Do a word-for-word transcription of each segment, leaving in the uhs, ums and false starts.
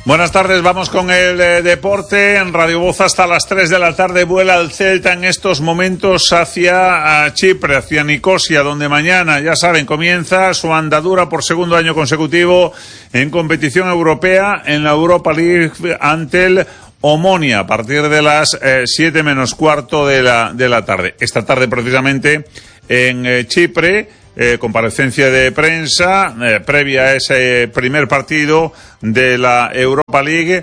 Buenas tardes, vamos con el eh, deporte. En Radio Voz hasta las tres de la tarde vuela el Celta en estos momentos hacia a Chipre, hacia Nicosia, donde mañana, ya saben, comienza su andadura por segundo año consecutivo en competición europea en la Europa League ante el Omonia a partir de las eh, siete menos cuarto de la, de la tarde. Esta tarde precisamente en eh, Chipre, Eh, comparecencia de prensa eh, previa a ese primer partido de la Europa League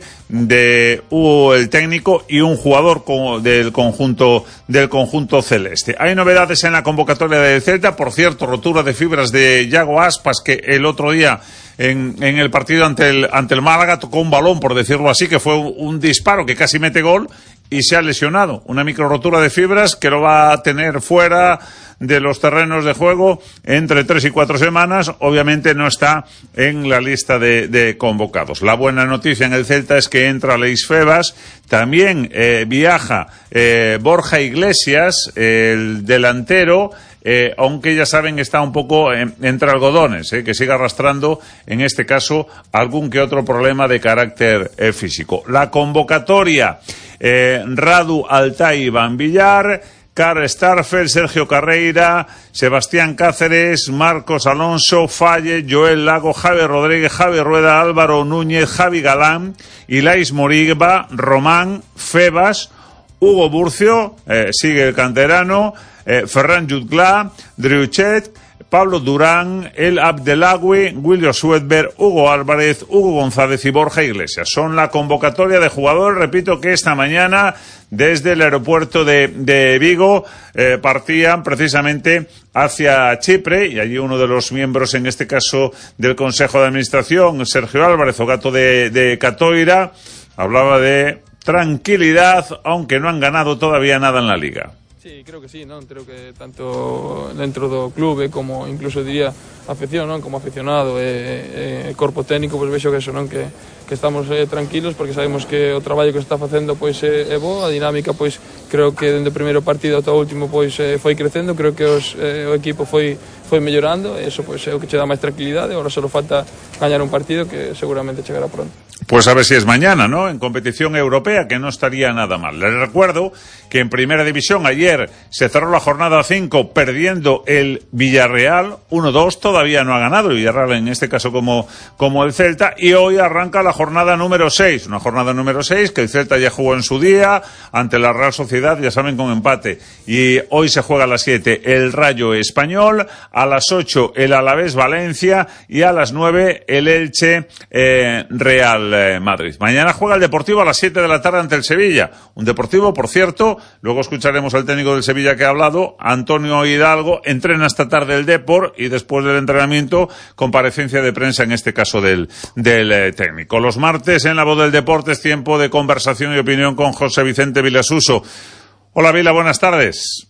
de Hugo el técnico y un jugador con, del conjunto del conjunto celeste. Hay novedades en la convocatoria del Celta, por cierto, rotura de fibras de Yago Aspas, que el otro día en, en el partido ante el ante el Málaga tocó un balón, por decirlo así, que fue un, un disparo que casi mete gol y se ha lesionado. Una micro rotura de fibras que lo va a tener fuera de los terrenos de juego entre tres y cuatro semanas. Obviamente no está en la lista de, de convocados. La buena noticia en el Celta es que entra Leis Febas, también eh, viaja eh, Borja Iglesias, eh, el delantero, eh, aunque ya saben está un poco eh, entre algodones, eh, que sigue arrastrando en este caso algún que otro problema de carácter eh, físico. La convocatoria, eh, Radu Altay Van Villar, Karl Starfel, Sergio Carreira, Sebastián Cáceres, Marcos Alonso, Falle, Joel Lago, Javi Rodríguez, Javi Rueda, Álvaro Núñez, Javi Galán, Ilais Moriba, Román, Febas, Hugo Burcio, eh, sigue el canterano, eh, Ferran Jutgla, Driuchet, Pablo Durán, El Abdelawi, William Swedberg, Hugo Álvarez, Hugo González y Borja Iglesias. Son la convocatoria de jugadores, repito, que esta mañana desde el aeropuerto de, de Vigo eh, partían precisamente hacia Chipre, y allí uno de los miembros, en este caso del Consejo de Administración, Sergio Álvarez, o gato de, de Catoira, hablaba de tranquilidad, aunque no han ganado todavía nada en la Liga. Sí, creo que sí, non? Creo que tanto dentro do clube como incluso diría afección, non? Como aficionado e, e corpo técnico, pois vexo que eso, non? Que, que estamos eh, tranquilos porque sabemos que o traballo que se está facendo pois é, é bo, a dinámica pois creo que dende o primeiro partido ata o último pois eh, foi crecendo, creo que os, eh, o equipo foi foi mellorando, e eso pois é o que che dá máis tranquilidade. Agora só falta gañar un partido que seguramente chegará pronto. Pues a ver si es mañana, ¿no? En competición europea, que no estaría nada mal. Les recuerdo que en Primera División ayer se cerró la jornada cinco perdiendo el Villarreal uno dos, todavía no ha ganado el Villarreal, en este caso como, como el Celta, y hoy arranca la jornada número seis, una jornada número seis que el Celta ya jugó en su día ante la Real Sociedad, ya saben, con empate, y hoy se juega a las siete el Rayo Español, a las ocho el Alavés Valencia y a las nueve el Elche eh, Real eh, Madrid. Mañana juega el Deportivo a las siete de la tarde ante el Sevilla, un Deportivo, por cierto, luego escucharemos al técnico del Sevilla que ha hablado, Antonio Hidalgo, entrena esta tarde el Depor y después del entrenamiento comparecencia de prensa, en este caso del, del eh, técnico. Los martes en La Voz del Deporte es tiempo de conversación y opinión con José Vicente Vilasuso. Hola Vila, buenas tardes.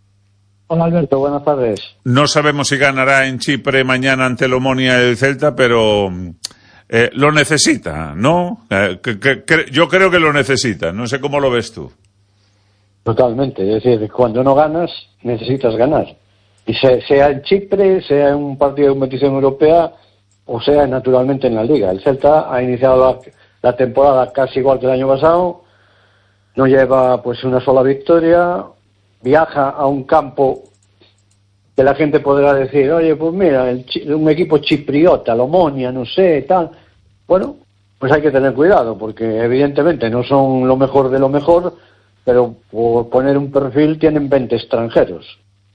Hola Alberto, buenas tardes. No sabemos si ganará en Chipre mañana ante el Omonia el Celta, pero eh, lo necesita, ¿no? Eh, que, que, que, yo creo que lo necesita, no sé cómo lo ves tú. Totalmente, es decir, cuando no ganas, necesitas ganar. Y sea, sea en Chipre, sea en un partido de competición europea, o sea naturalmente en la Liga. El Celta ha iniciado la, la temporada casi igual que el año pasado, no lleva pues una sola victoria, viaja a un campo que la gente podrá decir, oye, pues mira, el, un equipo chipriota, el Omonia, no sé, tal. Bueno, pues hay que tener cuidado, porque evidentemente no son lo mejor de lo mejor, pero por poner un perfil tienen veinte extranjeros.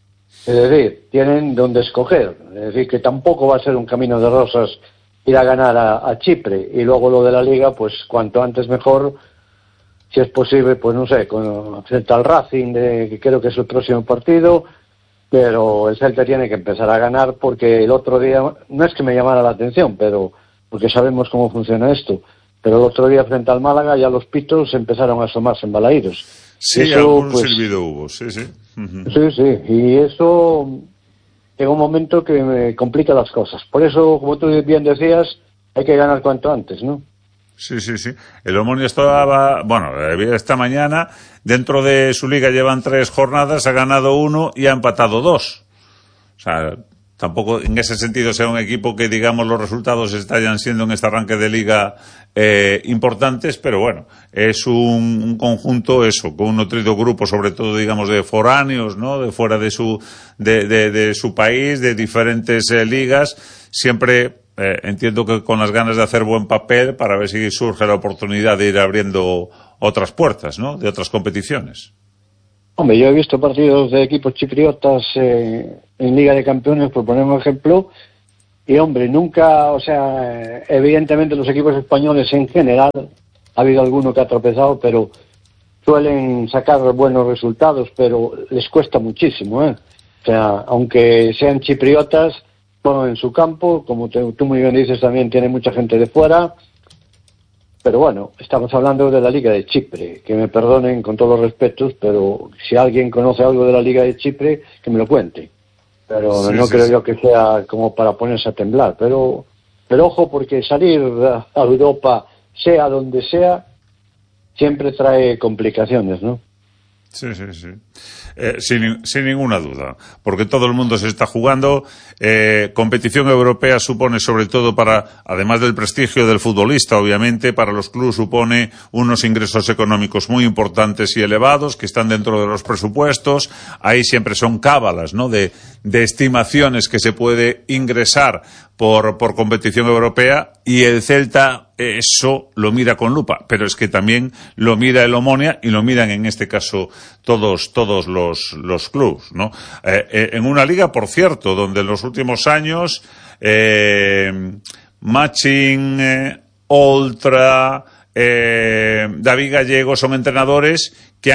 Es decir, tienen donde escoger. Es decir, que tampoco va a ser un camino de rosas ir a ganar a, a Chipre. Y luego lo de la Liga, pues cuanto antes mejor. Si es posible, pues no sé, con, frente al Racing, de, que creo que es el próximo partido, pero el Celta tiene que empezar a ganar, porque el otro día, no es que me llamara la atención, pero porque sabemos cómo funciona esto, pero el otro día frente al Málaga ya los pitos empezaron a asomarse en balaídos. Sí, eso, algún pues, silbido hubo, sí, sí. Uh-huh. Sí, sí, y eso llega un momento que me complica las cosas. Por eso, como tú bien decías, hay que ganar cuanto antes, ¿no? Sí, sí, sí. El Omonia estaba, bueno, esta mañana, dentro de su liga llevan tres jornadas, ha ganado uno y ha empatado dos. O sea, tampoco en ese sentido sea un equipo que, digamos, los resultados estayan siendo en este arranque de liga eh, importantes, pero bueno, es un, un conjunto eso, con un nutrido grupo, sobre todo, digamos, de foráneos, ¿no? De fuera de su, de, de, de su país, de diferentes eh, ligas, siempre eh, entiendo que con las ganas de hacer buen papel para ver si surge la oportunidad de ir abriendo otras puertas, ¿no? De otras competiciones. Hombre, yo he visto partidos de equipos chipriotas eh, en Liga de Campeones, por poner un ejemplo, y hombre, nunca, o sea, evidentemente los equipos españoles en general, ha habido alguno que ha tropezado, pero suelen sacar buenos resultados, pero les cuesta muchísimo, ¿eh? O sea, aunque sean chipriotas, bueno, en su campo, como te, tú muy bien dices, también tiene mucha gente de fuera. Pero bueno, estamos hablando de la Liga de Chipre, que me perdonen con todos los respetos, pero si alguien conoce algo de la Liga de Chipre, que me lo cuente. Pero sí, no sí, creo sí. yo que sea como para ponerse a temblar. Pero, pero ojo, porque salir a Europa, sea donde sea, siempre trae complicaciones, ¿no? Sí, sí, sí. Eh, sin, sin ninguna duda, porque todo el mundo se está jugando. Eh, competición europea supone, sobre todo para, además del prestigio del futbolista, obviamente, para los clubes supone unos ingresos económicos muy importantes y elevados que están dentro de los presupuestos. Ahí siempre son cábalas, ¿no? De, de estimaciones que se puede ingresar por, por competición europea, y el Celta eso lo mira con lupa, pero es que también lo mira el Omonia y lo miran en este caso todos todos los los clubes, ¿no? Eh, eh, en una liga, por cierto, donde en los últimos años eh, Machín, eh, Oltra, eh, David Gallego son entrenadores que han